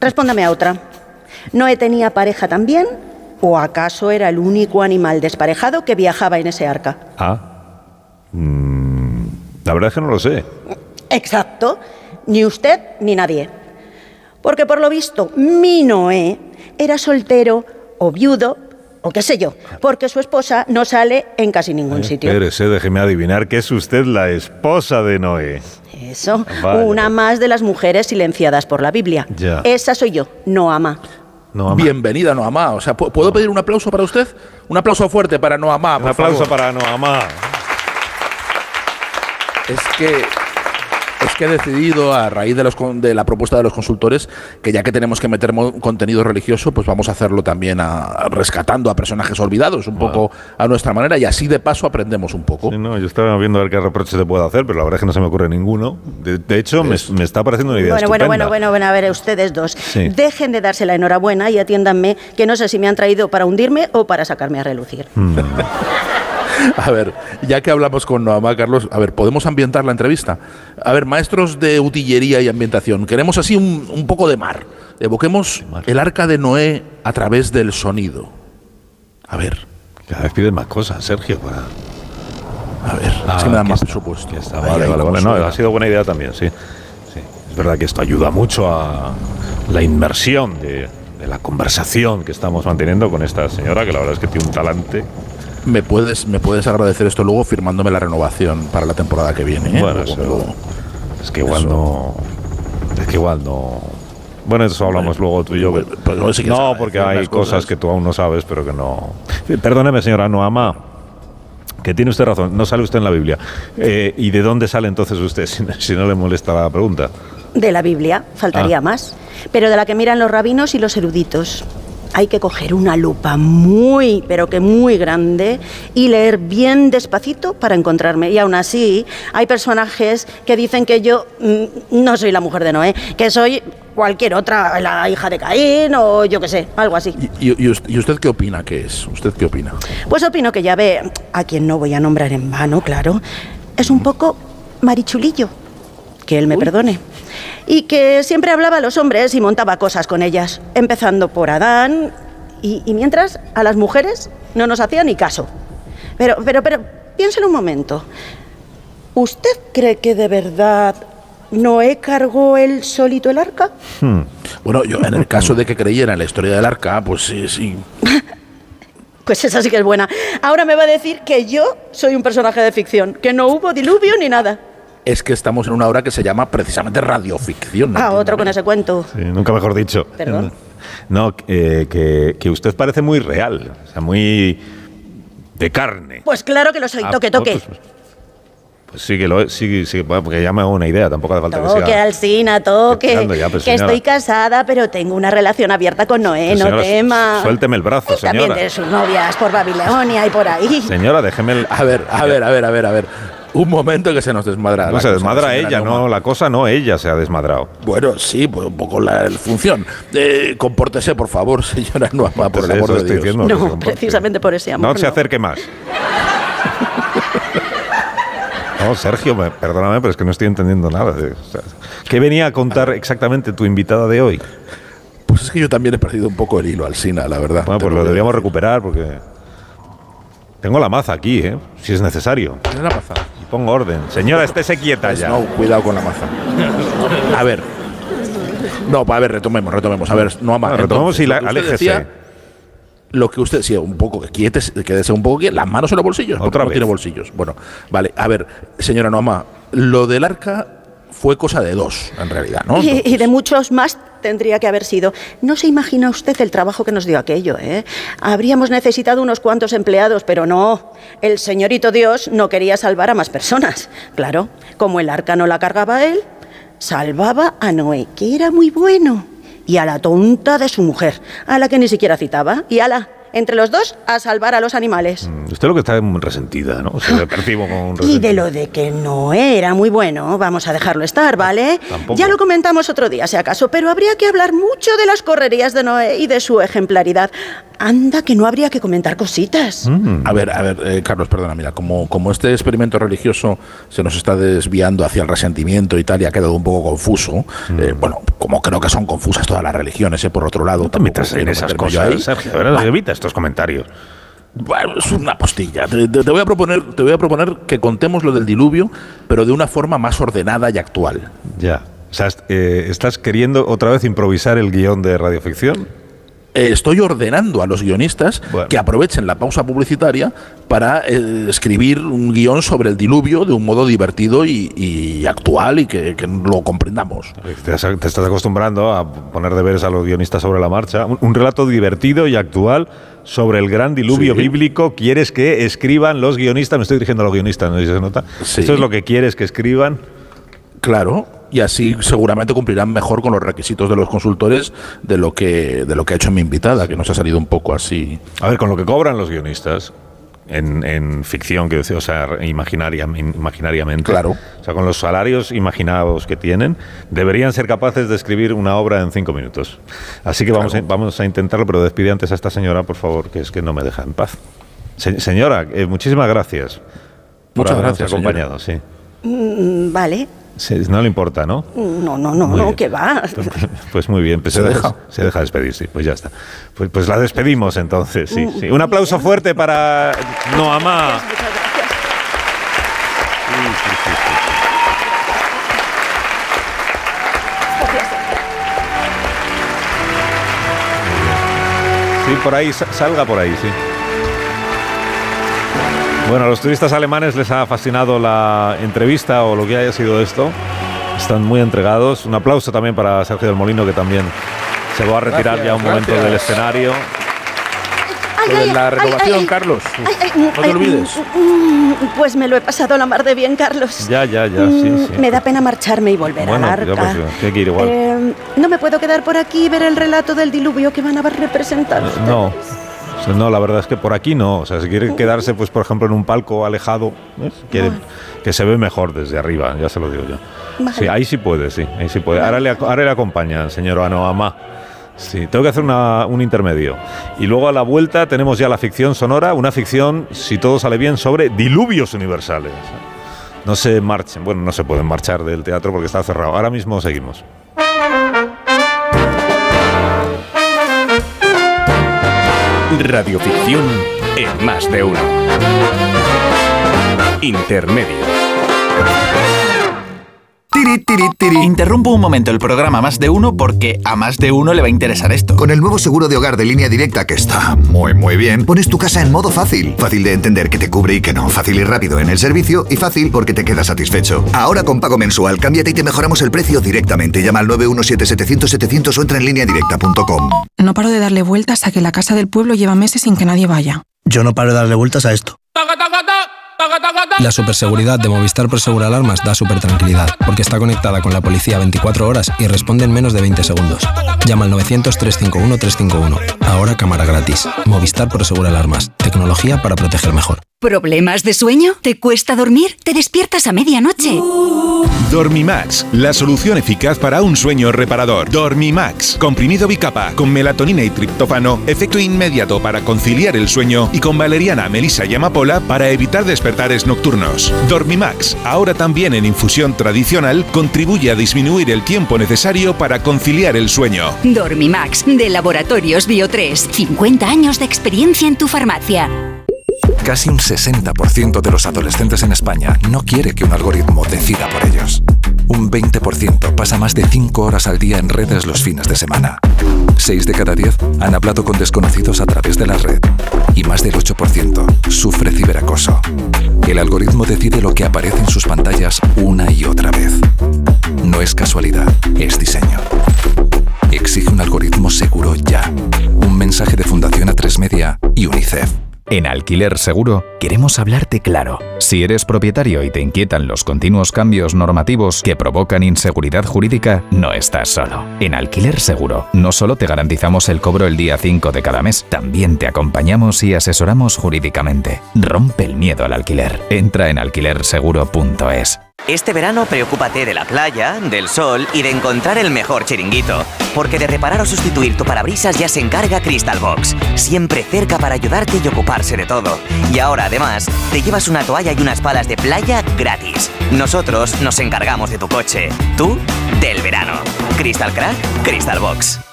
Respóndame a otra. ¿Noé tenía pareja también? ¿O acaso era el único animal desparejado que viajaba en ese arca? La verdad es que no lo sé. Exacto. Ni usted ni nadie. Porque por lo visto, mi Noé era soltero o viudo o qué sé yo, porque su esposa no sale en casi ningún sitio. Espérese, déjeme adivinar que es usted la esposa de Noé. Eso, Vaya. Una más de las mujeres silenciadas por la Biblia. Ya. Esa soy yo, Noamá. Noamá. Bienvenida, Noamá. O sea, ¿puedo pedir un aplauso para usted? Un aplauso fuerte para Noamá, por Un aplauso favor. para Noamá. Es que he decidido, a raíz de la propuesta de los consultores, que ya que tenemos que meter contenido religioso, pues vamos a hacerlo también rescatando a personajes olvidados, un poco a nuestra manera, y así de paso aprendemos un poco. Sí, no, yo estaba viendo a ver qué reproche te puedo hacer, pero la verdad es que no se me ocurre ninguno. De hecho, me está pareciendo una idea estupenda. Bueno, a ver, ustedes dos. Sí. Dejen de darse la enhorabuena y atiéndanme, que no sé si me han traído para hundirme o para sacarme a relucir. A ver, ya que hablamos con Noamá, Carlos, a ver, ¿podemos ambientar la entrevista? A ver, maestros de utillería y ambientación, queremos así un poco de mar. Evoquemos el arca de Noé a través del sonido. A ver. Cada vez piden más cosas, Sergio. A ver, es que me dan más presupuesto. Vale. No, ha sido buena idea también, sí. Es verdad que esto ayuda mucho a la inmersión de la conversación que estamos manteniendo con esta señora, que la verdad es que tiene un talante. Me puedes agradecer esto luego firmándome la renovación para la temporada que viene, ¿eh? Bueno, es que igual no. Bueno, eso hablamos luego tú y yo. Pues no, porque hay cosas que tú aún no sabes, pero que no. Perdóneme, señora Noamá, que tiene usted razón, no sale usted en la Biblia. ¿Y de dónde sale entonces usted, si no le molesta la pregunta? De la Biblia, faltaría más. Pero de la que miran los rabinos y los eruditos. Hay que coger una lupa muy, pero que muy grande y leer bien despacito para encontrarme. Y aún así, hay personajes que dicen que yo no soy la mujer de Noé, que soy cualquier otra, la hija de Caín o yo qué sé, algo así. ¿Y usted qué opina que es? ¿Usted qué opina? Pues opino que ya ve, a quien no voy a nombrar en vano, claro, es un poco marichulillo, que él me perdone. Y que siempre hablaba a los hombres y montaba cosas con ellas, empezando por Adán, y mientras a las mujeres no nos hacía ni caso. Pero, piénselo un momento. ¿Usted cree que de verdad Noé cargó él solito el arca? Bueno, yo en el caso de que creyera en la historia del arca, pues sí. Pues esa sí que es buena. Ahora me va a decir que yo soy un personaje de ficción, que no hubo diluvio ni nada. Es que estamos en una obra que se llama precisamente radioficción. Otro con ese cuento. Sí, nunca mejor dicho. Perdón. No, que usted parece muy real, o sea, muy de carne. Pues claro que lo soy, toque. Pues sí que lo es, sí, porque ya me hago una idea, tampoco hace falta que Toque, siga. Alsina, toque. Ya, pues, que señora. Estoy casada, pero tengo una relación abierta con Noé, Pues, no señora, tema. suélteme el brazo, señora. También de sus novias por Babilonia y por ahí. Señora, déjeme el... A ver. Un momento que se nos desmadra. No se desmadra ella, no, la cosa no, ella se ha desmadrado. Bueno, sí, pues un poco la función. Compórtese, por favor, señora Noamá, por el amor de Dios. Diciendo, No, precisamente por ese amor. No se acerque más. No, Sergio, perdóname, pero es que no estoy entendiendo nada. O sea, ¿qué venía a contar exactamente tu invitada de hoy? Pues es que yo también he perdido un poco el hilo, Alsina, la verdad. Bueno, pues lo deberíamos recuperar porque... Tengo la maza aquí, si es necesario. ¿Tiene la maza? Y pongo orden. Señora, estése quieta ya. No, cuidado con la maza. A ver. No, a ver, retomemos. A ver, Noamá. Bueno, retomemos y aléjese. Lo que usted decía, un poco, quédese un poco quieto, las manos en los bolsillos. Otra no vez. tiene bolsillos. Bueno, vale, a ver, señora Noamá, lo del arca fue cosa de dos, en realidad, ¿no? Y de muchos más tendría que haber sido. No se imagina usted el trabajo que nos dio aquello, ¿eh? Habríamos necesitado unos cuantos empleados, pero no. El señorito Dios no quería salvar a más personas. Claro, como el arca no la cargaba él, salvaba a Noé, que era muy bueno, y a la tonta de su mujer, a la que ni siquiera citaba, y entre los dos, a salvar a los animales. Usted lo que está es muy resentida, ¿no? Se le percibo como un Y resentido. de lo de que no era muy bueno, vamos a dejarlo estar, ¿vale? Tampoco. Ya lo comentamos otro día, si acaso, pero habría que hablar mucho de las correrías de Noé y de su ejemplaridad. Anda, que no habría que comentar cositas. A ver, Carlos, perdona, mira, como este experimento religioso se nos está desviando hacia el resentimiento y tal, y ha quedado un poco confuso, bueno, como creo que son confusas todas las religiones, por otro lado. No te metas en esas cosas, Sergio, evita estos comentarios. Bueno, es una postilla. Te voy a proponer que contemos lo del diluvio, pero de una forma más ordenada y actual. Ya. O sea, ¿estás queriendo otra vez improvisar el guión de radioficción? Estoy ordenando a los guionistas que aprovechen la pausa publicitaria para escribir un guión sobre el diluvio de un modo divertido y actual y que lo comprendamos. Te estás acostumbrando a poner deberes a los guionistas sobre la marcha. Un relato divertido y actual sobre el gran diluvio bíblico. ¿Quieres que escriban los guionistas? Me estoy dirigiendo a los guionistas, ¿no se nota? Sí. ¿Esto es lo que quieres que escriban? Claro. Y así seguramente cumplirán mejor con los requisitos de los consultores de lo que ha hecho mi invitada, que nos ha salido un poco así. A ver, con lo que cobran los guionistas en ficción, que o sea, imaginariamente. Claro. O sea, con los salarios imaginados que tienen, deberían ser capaces de escribir una obra en 5 minutos. Así que vamos a intentarlo, pero despide antes a esta señora, por favor, que es que no me deja en paz. Señora, muchísimas gracias. Muchas gracias, acompañado, señora. Sí. Vale. No le importa, ¿no? No, ¿qué va? Pues muy bien, pues se deja despedir, sí, pues ya está. Pues la despedimos entonces, sí. Un aplauso fuerte para Noamá. Sí, por ahí, salga por ahí, sí. Bueno, a los turistas alemanes les ha fascinado la entrevista o lo que haya sido esto. Están muy entregados. Un aplauso también para Sergio del Molino, que también se va a retirar ya un momento del escenario. Lo de la renovación, Carlos. No te olvides. Pues me lo he pasado la mar de bien, Carlos. Ya, sí. Me da pena marcharme y volver a Arca. Pues, que hay que ir igual. ¿No me puedo quedar por aquí y ver el relato del diluvio que van a representar ustedes? No, la verdad es que por aquí no. O sea, si quiere quedarse, pues por ejemplo, en un palco alejado, que se ve mejor desde arriba, ya se lo digo yo. Vale. Sí, ahí sí puede, ahí sí puede. Ahora le acompaña, señor Noamá. Sí, tengo que hacer un intermedio. Y luego a la vuelta tenemos ya la ficción sonora, una ficción, si todo sale bien, sobre diluvios universales. No se marchen, no se pueden marchar del teatro porque está cerrado. Ahora mismo seguimos. Radioficción en Más de Uno. Intermedio. Interrumpo un momento el programa Más de Uno porque a más de uno le va a interesar esto. Con el nuevo seguro de hogar de Línea Directa, que está muy bien, pones tu casa en modo fácil. Fácil de entender que te cubre y que no. Fácil y rápido en el servicio y fácil porque te quedas satisfecho. Ahora con pago mensual, cámbiate y te mejoramos el precio directamente. Llama al 917-700-700 o entra en lineadirecta.com. No paro de darle vueltas a que la casa del pueblo lleva meses sin que nadie vaya. Yo no paro de darle vueltas a esto. La superseguridad de Movistar Prosegur Alarmas da supertranquilidad, porque está conectada con la policía 24 horas y responde en menos de 20 segundos. Llama al 900-351-351. Ahora cámara gratis. Movistar Prosegur Alarmas. Tecnología para proteger mejor. ¿Problemas de sueño? ¿Te cuesta dormir? ¿Te despiertas a medianoche? Dormimax, la solución eficaz para un sueño reparador. Dormimax, comprimido bicapa, con melatonina y triptófano, efecto inmediato para conciliar el sueño y con valeriana, melisa y amapola para evitar despertares nocturnos. Dormimax, ahora también en infusión tradicional, contribuye a disminuir el tiempo necesario para conciliar el sueño. Dormimax, de Laboratorios Bio3. 50 años de experiencia en tu farmacia. Casi un 60% de los adolescentes en España no quiere que un algoritmo decida por ellos. Un 20% pasa más de 5 horas al día en redes los fines de semana. 6 de cada 10 han hablado con desconocidos a través de la red. Y más del 8% sufre ciberacoso. El algoritmo decide lo que aparece en sus pantallas una y otra vez. No es casualidad, es diseño. Exige un algoritmo seguro ya. Un mensaje de Fundación A3 Media y UNICEF. En Alquiler Seguro queremos hablarte claro. Si eres propietario y te inquietan los continuos cambios normativos que provocan inseguridad jurídica, no estás solo. En Alquiler Seguro no solo te garantizamos el cobro el día 5 de cada mes, también te acompañamos y asesoramos jurídicamente. Rompe el miedo al alquiler. Entra en alquilerseguro.es. Este verano preocúpate de la playa, del sol y de encontrar el mejor chiringuito. Porque de reparar o sustituir tu parabrisas ya se encarga Crystal Box. Siempre cerca para ayudarte y ocuparse de todo. Y ahora, además, te llevas una toalla y unas palas de playa gratis. Nosotros nos encargamos de tu coche. Tú, del verano. Crystal Crack, Crystal Box.